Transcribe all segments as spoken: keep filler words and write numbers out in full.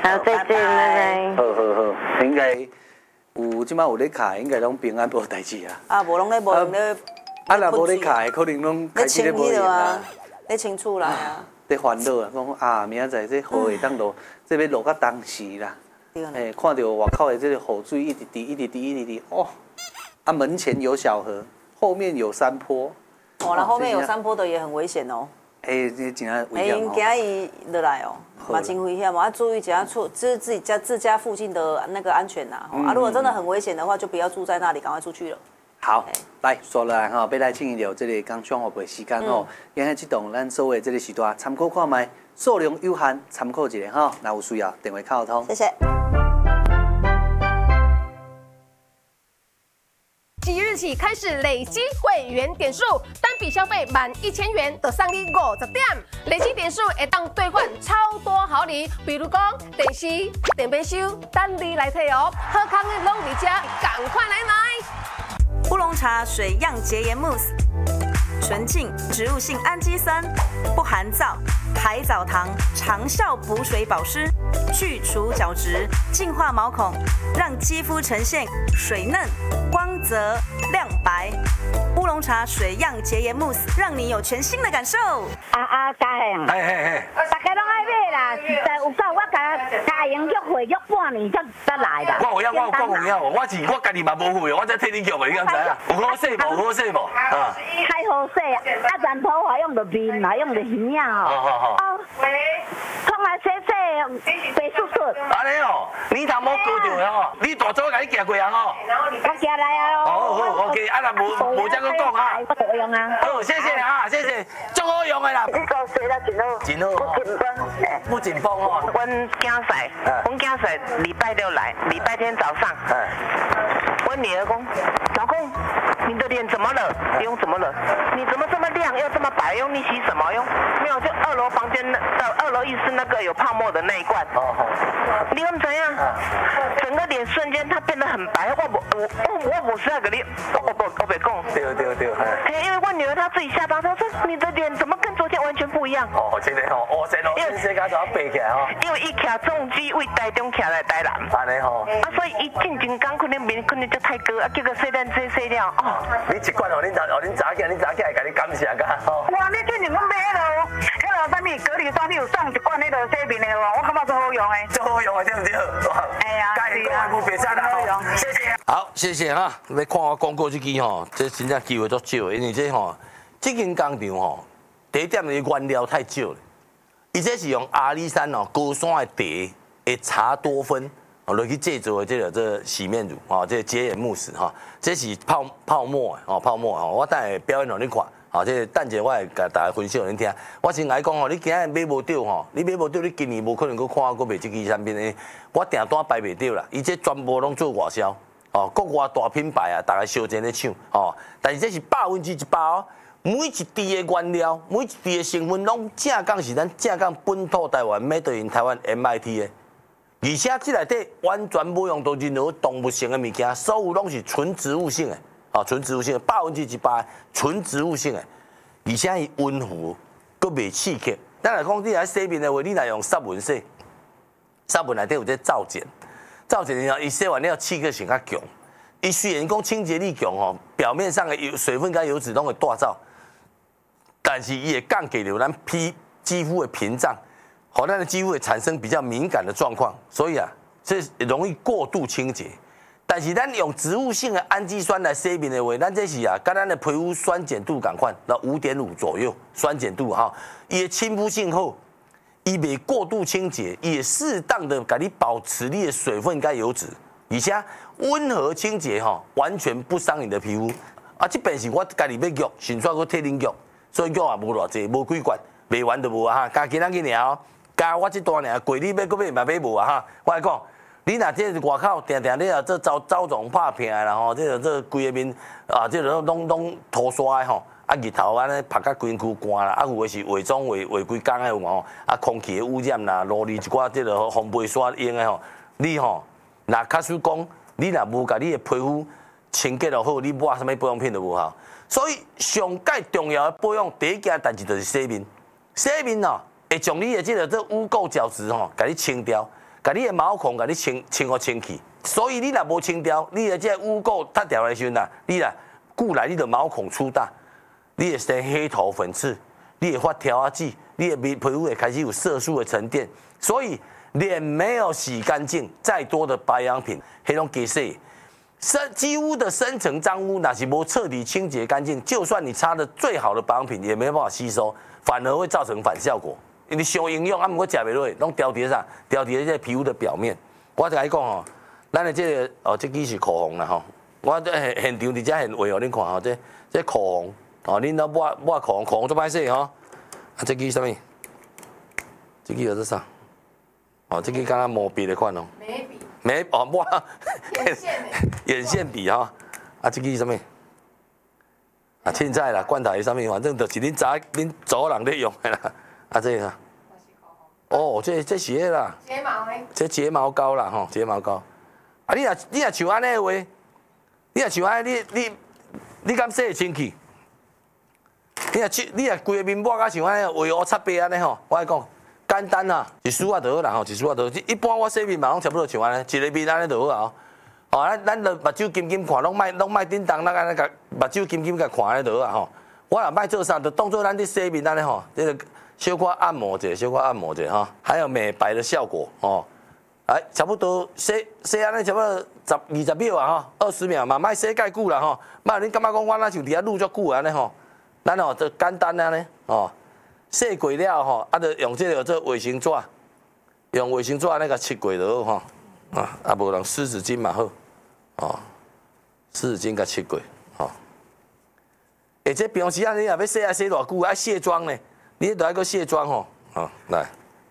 好，再见，拜拜。 好好好，应该有即摆有咧卡，应该拢平安无代志啊。 啊，无拢咧无拢咧。 啊，若无咧卡，可能拢开始咧无用啊。 咧清厝内啊。 咧烦恼啊，讲啊，明仔载这雨会当落，这要落到当时啦。哎，看到外口的这个雨水一直滴，一直滴，一直滴，哦。啊，门前有小河，后面有山坡。 哦，那后面有山坡的也很危险哦。 哎，这真啊危险哦。哎，今伊落来哦，嘛真危险哦，要注意一下出，就是自己家自家附近的那个安全呐。啊，如果真的很危险的话，就不要住在那里，赶快出去了。好， 来说来哈，要来进行这个刚上午的时间吼，今日这档咱所有这个时段参考看卖，数量有限，参考一下哈，那有需要电话敲通。 谢谢。 即日起开始累积会员点数，单笔消费满一千元就送你五十点，累积点数会当兑换超多好礼，比如讲电视、电冰箱，等你来摕哦。好康的拢伫遮，赶快来买！ 乌龙茶水漾洁颜慕斯，纯净植物性氨基酸，不含皂，海藻糖，长效补水保湿，去除角质，净化毛孔，让肌肤呈现水嫩、光泽、亮白。乌龙茶水漾洁颜慕斯，让你有全新的感受。 啊啊，嘉庆， 嘿嘿嘿， 大家拢爱买啦，实在有够我甲嘉盈约会约半年才才来啦。 我有影，我有讲有影，我是我家己嘛无会，我才替你约的，你敢知啊？有好势无？好势无？啊， 太好势啊！啊，染头发用的面嘛，用的鱼啊哦。 好好好。 哦，喂，看来洗洗白素素。 安尼哦，你头毛高着的哦，你大早甲你行过啊吼。 我行来啊咯。 好好 OK， 啊若无无再搁讲啊。 我都用啊。 好，谢谢啊，谢谢，足好用的啦。 你讲洗了真好。 真好。 不紧绷。 不紧绷哦。 阮囝婿，阮囝婿礼拜六来，礼拜天早上，我女儿讲，老公，你的脸怎么了？用怎么了？你怎么这么亮又这么白？用你洗什么用？没有，就二楼房间的二楼浴室那个有泡沫的那一罐。哦好。你讲怎样？整个脸瞬间它变得很白。我不我我我不是那个脸，我不我别讲。 对对对。 哎，因为我女儿她自己下班，她说你的脸怎么跟昨天完全不一样？ 哦，真的哦，哦，真哦，全世界都要背起来哦。 因为伊徛总机为台中徛来台南。 安尼吼。 啊，所以伊进前讲可能面可能就太高，啊，结果洗咱洗洗了哦。 你一罐哦，恁早哦，恁早起来，恁早起来，甲你感谢噶吼。 哇，你最近讲买迄落，迄落啥物隔离霜，你有送一罐迄落洗面的无？我感觉最好用的。 最好用的对不对？ 哎呀， 是啊，不别再啦，谢谢。好，谢谢哈。要看我广告这支吼，这真正机会足少，因为这吼，这间工厂吼，第一点的原料太少了，伊这是用阿里山哦高山的茶的茶多酚哦落去制作的这个这个洗面乳哦，这个洁颜慕斯哈，这是泡泡沫哦泡沫哦，我等下表演让你看。哦，这个等者我会甲大家分享给恁听。我先来讲吼，你今日买无到吼，你买无到，你今年无可能搁看我搁卖这支产品的。我订单摆袂到啦，伊这全部拢做外销，哦，国外大品牌啊，大家烧钱咧抢，哦，但是这是百分之一百哦，每一滴的原料，每一滴的成分拢正港是咱正港本土台湾 made in 台湾 M I T 的，而且这内底完全无用到任何动物性的物件，所有拢是纯植物性的。哦，纯植物性的，百分之一百纯植物性的，而且伊温和，佮袂刺激。咱来讲，你来洗面的话，你来用湿文洗，湿文内底有这皂碱，皂碱然后伊洗完了刺激性较强。伊虽然讲清洁力强吼，表面上的油水分跟油脂拢会大走，但是伊会降低了咱皮肌肤的屏障，好，咱的肌肤会产生比较敏感的状况，所以啊，这容易过度清洁。但是咱用植物性的氨基酸来洗面的话，咱这是啊，跟咱的皮肤酸碱度同款，到五点五左右酸碱度哈，伊的亲肤性好，伊袂过度清洁，伊会适当的给你保持你的水分跟油脂，而且温和清洁哈，完全不伤你的皮肤。啊，这边是我家己要约，顺便我替恁约，所以约也无偌济，无几罐，卖完就无啊哈，加今仔日尔，加我这段尔，贵你买搁买嘛买无啊哈，我来讲。你若这外口定定你啊，这招招总拍拼的啦吼，这个这个规个面啊，这个拢拢涂刷的吼，啊日头安尼晒甲规区干啦，啊有的是化妆化化几工的有吼，啊空气的污染啦，落里一寡这个烘焙刷用的吼，你吼，若假使讲你若无甲你的皮肤清洁就好，你抹什么保养品都无效。所以上界重要的保养第一件代志就是洗面，洗面哦会将你的这个这污垢角质吼，甲你清掉。 把你的毛孔把你清清好清去。所以你若无清掉，你的这污垢塌掉的时阵呐，你啦固来你的毛孔粗大，你会生黑头粉刺，你会发条啊痣，你的皮肤会开始有色素的沉淀。所以脸没有洗干净，再多的保养品，黑拢给洗。深几乎的深层脏污，那是无彻底清洁干净，就算你擦的最好的保养品，也没办法吸收，反而会造成反效果。因为伤营养，啊，毋过食袂落，拢掉伫啥？掉伫这皮肤的表面。我甲你讲吼。咱的这个哦，这支是口红啦吼，我这现现场伫遮现画哦，恁看吼，这这口红哦，恁都抹抹口红，口红做歹势吼。啊，这支什么？这支叫做啥？哦，这支敢若毛笔的款哦。眉笔。眉哦抹。眼线。眼线笔哈。啊，这支什么？啊，凊彩啦，罐头是啥物？反正就是恁早恁祖人咧用的啦。啊，这个。哦，这这是迄啦。睫毛诶。这睫毛膏啦吼，睫毛膏。啊！你若你若像安尼的话，你若像安尼，你你你敢洗会清气？你若去，你若规个面抹甲像安尼，画乌擦白安尼吼，我来讲，简单啊，一梳啊就好啦吼，一梳啊就好。一般我洗面嘛，拢差不多像安尼，一个面安尼就好啊。哦，咱咱着目睭金金看，拢莫拢莫叮当，咱安尼甲目睭金金甲看安尼就好啊吼。我若莫做啥，就当做咱伫洗面安尼吼，这个小可按摩者，小可按摩者哈，还有美白的效果哦。哎，差不多洗洗安尼差不多十二十秒啊吼，二十秒嘛，莫洗介久啦吼。莫恁感觉讲我那像伫遐撸足久安尼吼，咱吼就简单安尼哦。洗过了吼，啊，就用这个做卫生纸，用卫生纸安尼甲擦过就好吼。啊，啊无人湿纸巾嘛好，哦，湿纸巾甲擦过，吼。而且平时啊，你若要洗啊洗偌久，爱卸妆呢，你都爱个卸妆吼，好来。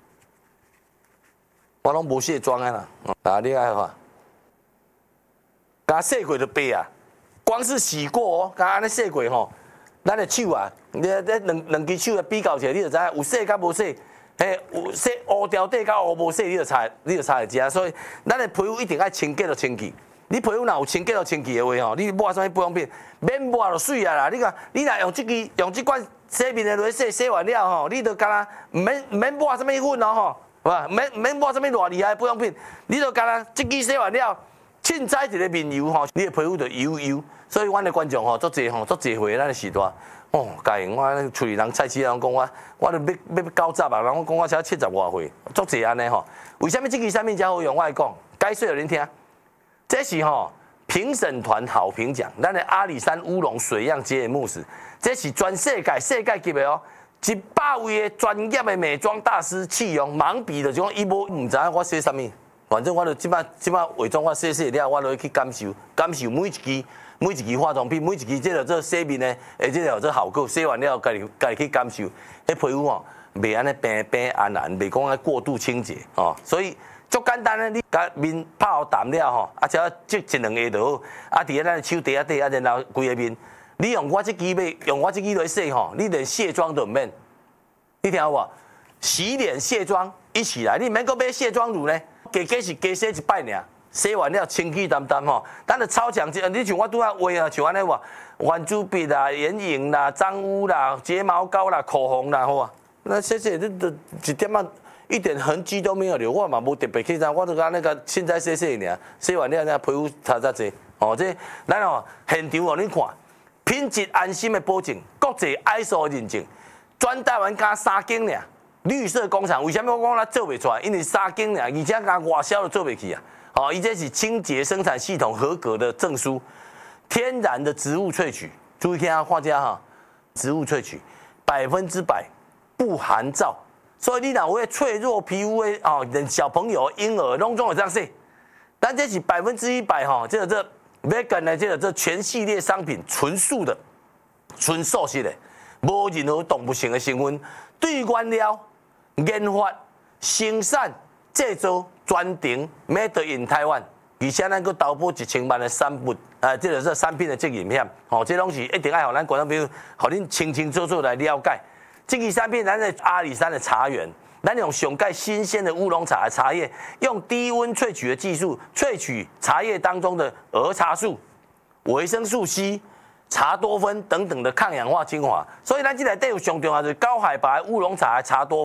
我拢无卸妆啊啦，啊，你爱看，甲洗过就白啊，光是洗过哦，甲安尼洗过吼，咱的手啊，你你两两只手比较起来，你就知影有洗甲无洗，嘿，有洗乌条底甲乌无洗，你就差，你就差会知啊。所以咱的皮肤一定爱清洁就清气。你皮肤若有清洁就清气的话吼，你抹啥物保养品，免抹就水啊啦。你讲你若用这支用这款洗面的落去洗，洗完了吼，你就干啦，唔免唔免抹啥物粉哦吼。哇，免免抹啥物偌厉害的保养品，你就干啦，这支洗完了，凊彩一个面油吼，你的皮肤就油油。所以，阮的观众吼，足济吼，足济回咱的时代，哦，家己我厝里人菜市人讲我，我都要要九十啊，人讲我才七十外岁，足济安尼吼。为什么这支产品才好用？我来讲，解说互恁听。这是吼评审团好评奖，咱的阿里山乌龙水漾洁颜慕斯，这是全世界世界级的哦。一百位的专业的美妆大师试用，盲比的就讲伊无唔知我写啥物，反正我就即摆即摆伪装我写写了，我就去感受感受每一支每一支化妆品，每一支这个做洗面的，而且有做效果，洗完了家己家己去感受，迄皮肤吼袂安尼平平安安，袂讲安过度清洁哦，所以足简单的，你甲面泡好淡了吼，啊只要即一两下就好，啊伫咧咱的手底下底啊，然后规个面。你用我这支要用我这支来洗吼，你连卸妆都唔免。你听有无？洗脸卸妆一起来，你免搁买卸妆乳呢？加加是加洗一摆尔，洗完了清气淡淡吼。咱的超强，你像我拄仔话啊，像安尼话，圆珠笔啦、眼影啦、脏污啦、睫毛膏啦、口红啦，好啊。那这些你都一点啊，一点痕迹都没有留，我嘛无特别去啥，我都讲那个凊彩洗洗尔，洗完了那皮肤差差济。哦，这咱哦现场哦，你看。品质安心的保证，国际 I S O 认证，全台湾加三间尔，绿色工厂。为什么我讲咱做袂出来？因为三间尔，而且加外销都做袂起啊。哦，伊这是清洁生产系统合格的证书，天然的植物萃取。注意听画家哈，植物萃取百分之百不含皂，所以你若有脆弱皮肤的哦，连小朋友、婴儿拢总会这样洗。但这是百分之一百哈，这个这。vegan 的这个这全系列商品纯素的、纯素食的，无任何动物性的成分，对原料研发、生产、制造专程 made in 台湾，而且咱佫投保一千万的产品，啊，这个这产品的责任险，哦，这拢是一定要互咱观众朋友，互恁清清楚楚来了解。这个产品，咱的阿里山的茶园。咱用上盖新鲜的乌龙茶的茶叶，用低温萃取的技术萃取茶叶当中的儿茶素、维生素 C、茶多酚等等的抗氧化精华。所以咱这内底有上重要就是高海拔乌龙茶的茶多酚，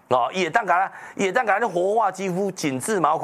哦，伊会当甲咱，伊会当甲咱活化肌肤、紧致毛孔。